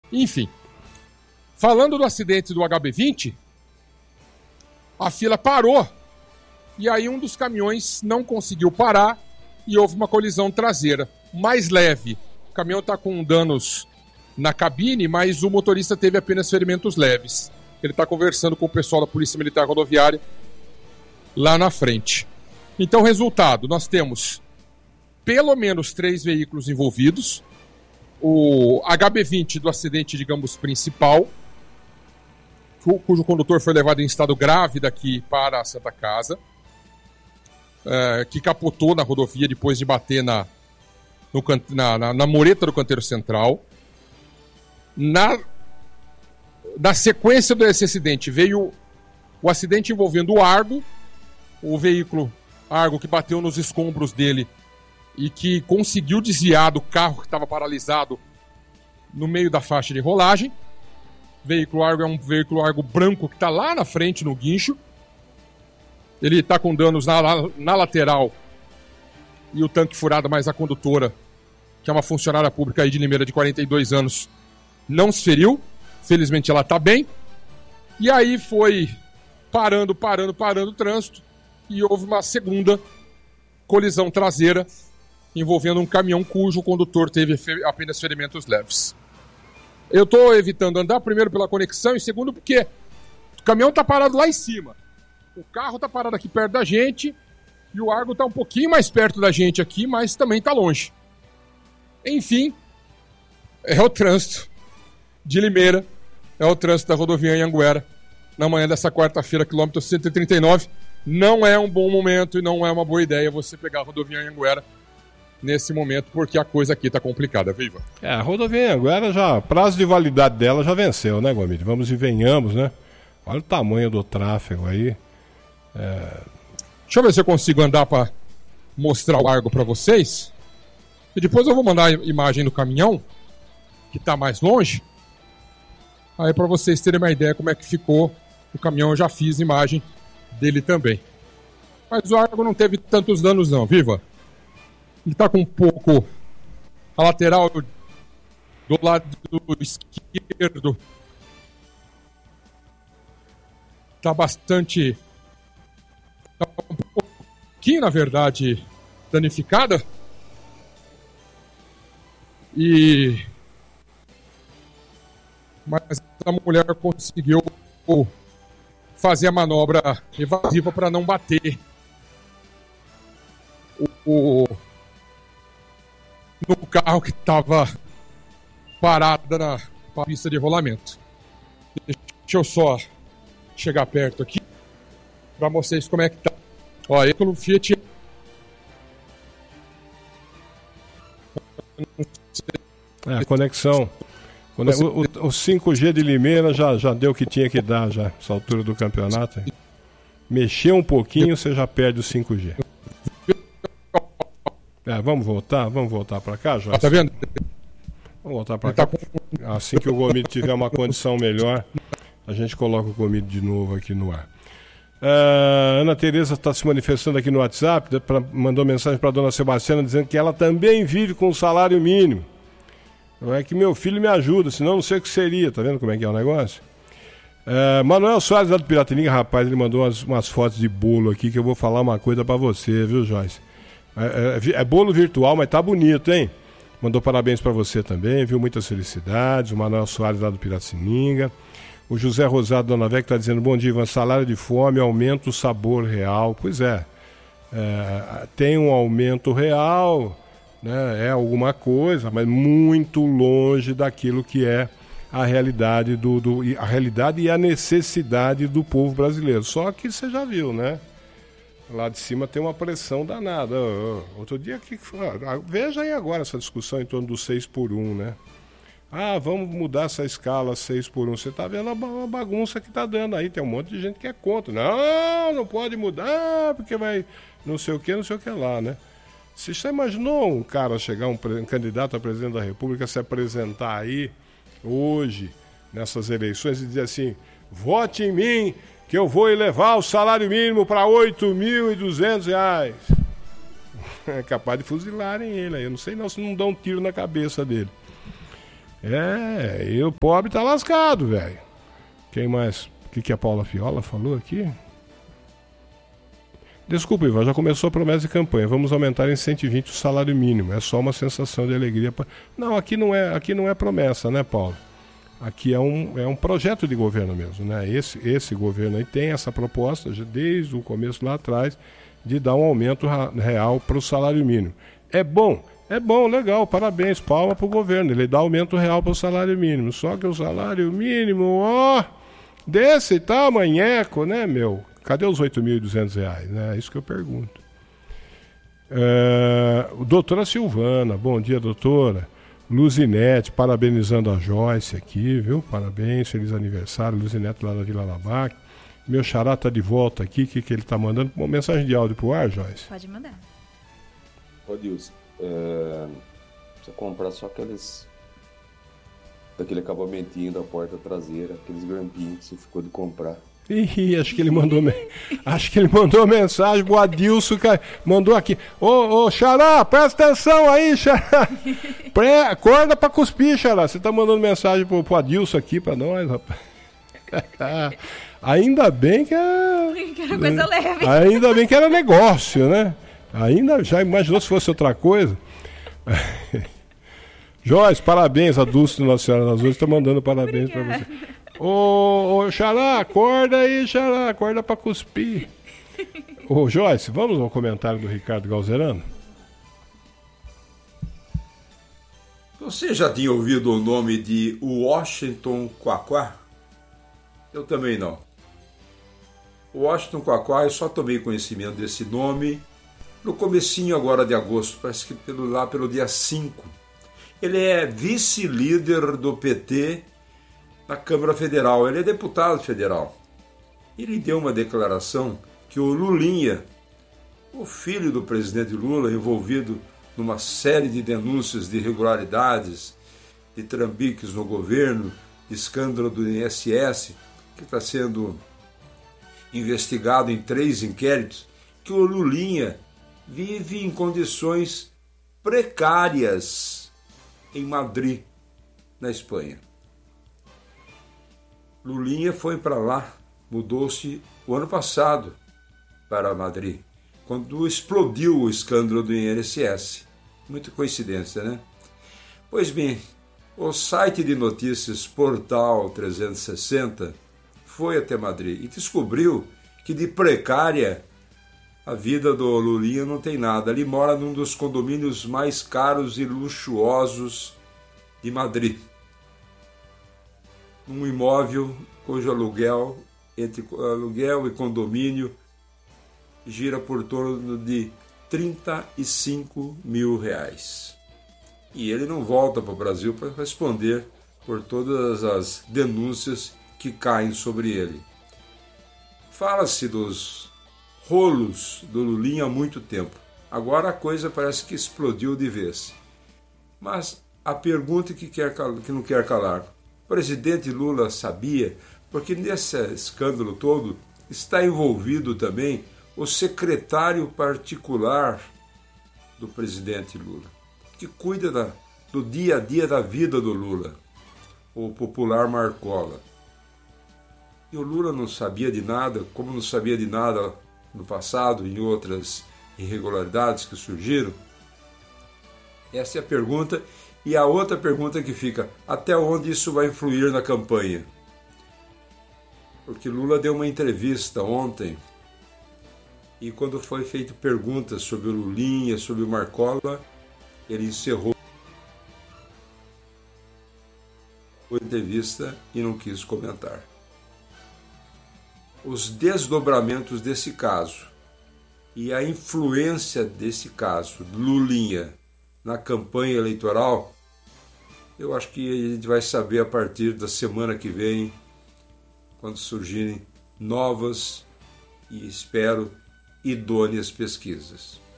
Enfim, falando do acidente do HB20, a fila parou e aí um dos caminhões não conseguiu parar e houve uma colisão traseira mais leve. O caminhão está com danos na cabine, mas o motorista teve apenas ferimentos leves. Ele está conversando com o pessoal da Polícia Militar Rodoviária lá na frente. Então, resultado, nós temos pelo menos 3 veículos envolvidos. O HB20 do acidente, digamos, principal, cujo condutor foi levado em estado grave daqui para a Santa Casa, que capotou na rodovia depois de bater na mureta do canteiro central. Na sequência desse acidente veio o acidente envolvendo o Argo, o veículo Argo que bateu nos escombros dele e que conseguiu desviar do carro que estava paralisado no meio da faixa de rolagem. O veículo Argo é um veículo Argo branco que está lá na frente no guincho. Ele está com danos na lateral e o tanque furado, mas a condutora, que é uma funcionária pública aí de Limeira de 42 anos, não se feriu. Felizmente ela está bem. E aí foi parando o trânsito e houve uma segunda colisão traseira envolvendo um caminhão cujo condutor teve apenas ferimentos leves. Eu estou evitando andar, primeiro pela conexão e segundo porque o caminhão está parado lá em cima. O carro está parado aqui perto da gente e o Argo está um pouquinho mais perto da gente aqui, mas também está longe. Enfim, é o trânsito de Limeira, é o trânsito da rodovia Anhanguera na manhã dessa quarta-feira, quilômetro 139. Não é um bom momento e não é uma boa ideia você pegar a rodovia Anhanguera nesse momento, porque a coisa aqui tá complicada, viva. A rodovia Anhanguera já, prazo de validade dela já venceu, né, Gomide? Vamos e venhamos, né? Olha o tamanho do tráfego aí. Deixa eu ver se eu consigo andar para mostrar o Argo para vocês. E depois eu vou mandar a imagem do caminhão, que tá mais longe. Aí para vocês terem uma ideia como é que ficou o caminhão, eu já fiz imagem dele também. Mas o Argo não teve tantos danos não, viva. Ele tá com um pouco a lateral do lado esquerdo. Tá bastante... Tá um pouquinho, na verdade, danificada. Mas a mulher conseguiu fazer a manobra evasiva para não bater no carro que estava parado na pista de rolamento. Deixa eu só chegar perto aqui para mostrar isso como é que tá. Ó, aí pelo Fiat. A conexão. O 5G de Limeira já deu o que tinha que dar já, essa altura do campeonato. Mexer um pouquinho, você já perde o 5G. Vamos voltar para cá, Jorge. Tá vendo? Vamos voltar para cá. Assim que o Gomide tiver uma condição melhor, a gente coloca o Gomide de novo aqui no ar. Ana Tereza está se manifestando aqui no WhatsApp, mandou mensagem para a dona Sebastiana dizendo que ela também vive com salário mínimo. Não é que meu filho me ajuda, senão não sei o que seria. Tá vendo como é que é o negócio? Manuel Soares lá do Piratininga, rapaz, ele mandou umas fotos de bolo aqui que eu vou falar uma coisa pra você, viu, Joyce? É bolo virtual, mas tá bonito, hein? Mandou parabéns pra você também, viu? Muitas felicidades. O Manuel Soares lá do Piratininga. O José Rosado Dona Veca tá dizendo: bom dia, Ivan, salário de fome, aumenta o sabor real. Pois tem um aumento real, né? É alguma coisa, mas muito longe daquilo que é a realidade a realidade e a necessidade do povo brasileiro. Só que você já viu, né? Lá de cima tem uma pressão danada. Outro dia veja aí agora essa discussão em torno do 6x1, né? Vamos mudar essa escala 6x1. Você tá vendo a bagunça que tá dando aí. Tem um monte de gente que é contra. Não pode mudar, porque vai não sei o que lá, né? Você já imaginou um cara chegar, um candidato a presidente da República, se apresentar aí hoje, nessas eleições, e dizer assim: vote em mim, que eu vou elevar o salário mínimo para R$8.200. É capaz de fuzilarem ele aí. Eu não sei se não dá um tiro na cabeça dele. E o pobre tá lascado, velho. Quem mais? O que a Paula Fiola falou aqui? Desculpa, Ivan, já começou a promessa de campanha. Vamos aumentar em 120 o salário mínimo. É só uma sensação de alegria. Não, aqui não é promessa, né, Paulo? Aqui é um projeto de governo mesmo, né? Esse governo aí tem essa proposta, desde o começo lá atrás, de dar um aumento real para o salário mínimo. É bom, legal, parabéns, palma para o governo. Ele dá aumento real para o salário mínimo. Só que o salário mínimo, desse tamanheco, né, meu? Cadê os R$8.200, né? É isso que eu pergunto. Doutora Silvana, bom dia, doutora. Luzinete, parabenizando a Joyce aqui, viu? Parabéns, feliz aniversário. Luzinete lá da Vila Labac. Meu xará tá de volta aqui, o que ele tá mandando? Uma mensagem de áudio pro ar, Joyce? Pode mandar. Ô, Dilson, precisa comprar só daquele acabamentinho da porta traseira, aqueles grampinhos que você ficou de comprar. Ih, acho que ele mandou mensagem pro Adilson, mandou aqui. Ô, Xará, presta atenção aí, Xará. Acorda pra cuspir, Xará. Você tá mandando mensagem pro Adilson aqui pra nós, rapaz. Ainda bem que era coisa leve. Ainda bem que era negócio, né? Já imaginou se fosse outra coisa? Joyce, parabéns, a Dulce Nossa Senhora das Dores tá mandando parabéns pra você. Ô, Xará, acorda aí, Xará, acorda pra cuspir. Ô, Joyce, vamos ao comentário do Ricardo Galzerano? Você já tinha ouvido o nome de Washington Quaquá? Eu também não. Washington Quaquá, eu só tomei conhecimento desse nome no comecinho agora de agosto, parece que pelo dia 5. Ele é vice-líder do PT na Câmara Federal, ele é deputado federal. Ele deu uma declaração que o Lulinha, o filho do presidente Lula, envolvido numa série de denúncias de irregularidades, de trambiques no governo, de escândalo do INSS, que está sendo investigado em 3 inquéritos, que o Lulinha vive em condições precárias em Madrid, na Espanha. Lulinha foi para lá, mudou-se o ano passado para Madrid, quando explodiu o escândalo do INSS. Muita coincidência, né? Pois bem, o site de notícias Portal 360 foi até Madrid e descobriu que de precária a vida do Lulinha não tem nada. Ele mora num dos condomínios mais caros e luxuosos de Madrid. Um imóvel cujo aluguel, entre aluguel e condomínio, gira por torno de R$35 mil. E ele não volta para o Brasil para responder por todas as denúncias que caem sobre ele. Fala-se dos rolos do Lulinha há muito tempo. Agora a coisa parece que explodiu de vez. Mas a pergunta que não quer calar: o presidente Lula sabia? Porque nesse escândalo todo está envolvido também o secretário particular do presidente Lula, que cuida do dia a dia da vida do Lula, o popular Marcola. E o Lula não sabia de nada, como não sabia de nada no passado, em outras irregularidades que surgiram? Essa é a pergunta. E a outra pergunta que fica: até onde isso vai influir na campanha? Porque Lula deu uma entrevista ontem e quando foi feita perguntas sobre o Lulinha, sobre o Marcola, ele encerrou a entrevista e não quis comentar. Os desdobramentos desse caso e a influência desse caso, Lulinha, na campanha eleitoral, eu acho que a gente vai saber a partir da semana que vem, quando surgirem novas e, espero, idôneas pesquisas.